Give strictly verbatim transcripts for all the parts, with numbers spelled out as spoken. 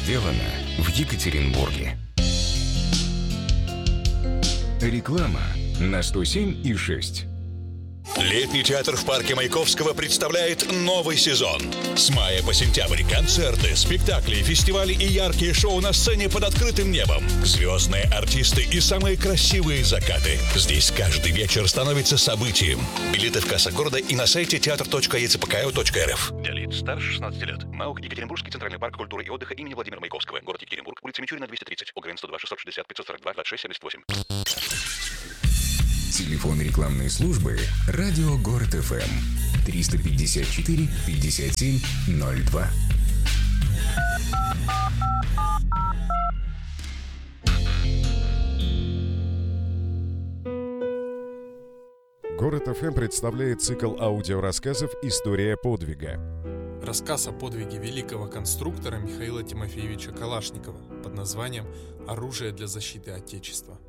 сделано в Екатеринбурге. Реклама на сто семь и шесть. Летний театр в парке Маяковского представляет новый сезон. С мая по сентябрь концерты, спектакли, фестивали и яркие шоу на сцене под открытым небом. Звездные артисты и самые красивые закаты. Здесь каждый вечер становится событием. Билеты в кассах города и на сайте театр точка е цэ пэ ка о точка эр эф. Для лиц старше шестнадцати лет. МАУ Екатеринбургский центральный парк культуры и отдыха имени Владимира Маяковского. Город Екатеринбург, улица Мичурина, двести тридцать. ОГРН сто два шестьсот шестьдесят пятьсот сорок два двадцать шесть семьдесят восемь. Телефон рекламной службы «Радио Город эф эм» триста пятьдесят четыре пятьдесят семь ноль два. Город эф эм представляет цикл аудиорассказов «История подвига». Рассказ о подвиге великого конструктора Михаила Тимофеевича Калашникова под названием «Оружие для защиты Отечества».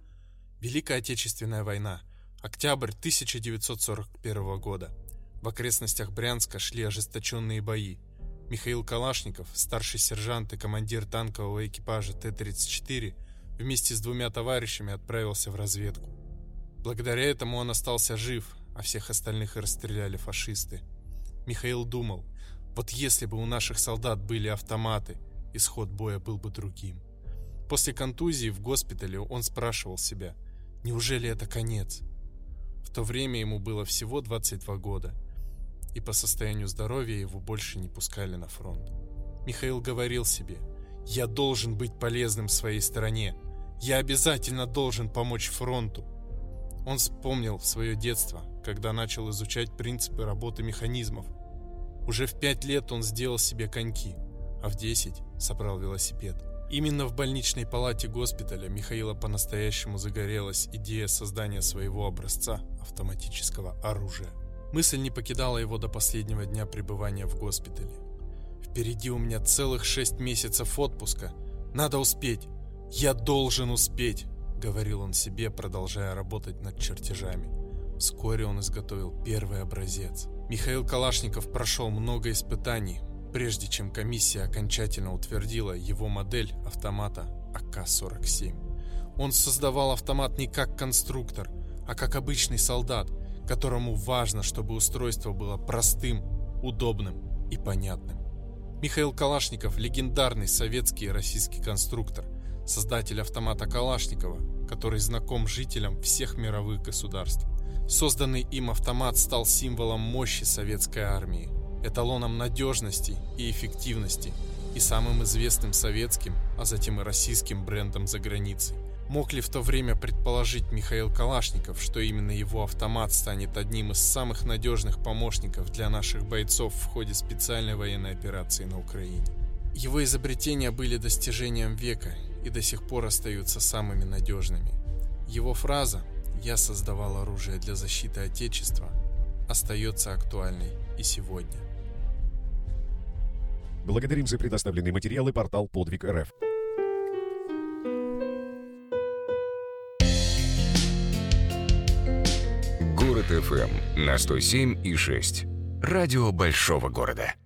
Великая Отечественная война. Октябрь тысяча девятьсот сорок первого года. В окрестностях Брянска шли ожесточенные бои. Михаил Калашников, старший сержант и командир танкового экипажа Т тридцать четыре, вместе с двумя товарищами отправился в разведку. Благодаря этому он остался жив, а всех остальных расстреляли фашисты. Михаил думал, вот если бы у наших солдат были автоматы, исход боя был бы другим. После контузии в госпитале он спрашивал себя, неужели это конец? В то время ему было всего двадцать два года, и по состоянию здоровья его больше не пускали на фронт. Михаил говорил себе, я должен быть полезным своей стране, я обязательно должен помочь фронту. Он вспомнил свое детство, когда начал изучать принципы работы механизмов. Уже в пять лет он сделал себе коньки, а в десять собрал велосипед. Именно в больничной палате госпиталя Михаила по-настоящему загорелась идея создания своего образца автоматического оружия. Мысль не покидала его до последнего дня пребывания в госпитале. «Впереди у меня целых шесть месяцев отпуска. Надо успеть. Я должен успеть», — говорил он себе, продолжая работать над чертежами. Вскоре он изготовил первый образец. Михаил Калашников прошел много испытаний, прежде чем комиссия окончательно утвердила его модель автомата А К сорок семь. Он создавал автомат не как конструктор, а как обычный солдат, которому важно, чтобы устройство было простым, удобным и понятным. Михаил Калашников – легендарный советский и российский конструктор, создатель автомата Калашникова, который знаком жителям всех мировых государств. Созданный им автомат стал символом мощи советской армии, эталоном надежности и эффективности и самым известным советским, а затем и российским брендом за границей. Мог ли в то время предположить Михаил Калашников, что именно его автомат станет одним из самых надежных помощников для наших бойцов в ходе специальной военной операции на Украине? Его изобретения были достижением века и до сих пор остаются самыми надежными. Его фраза «Я создавал оружие для защиты Отечества» остается актуальной и сегодня. Благодарим за предоставленные материалы портал Подвиг точка эр эф. Город эф эм на сто семь и шесть. Радио большого города.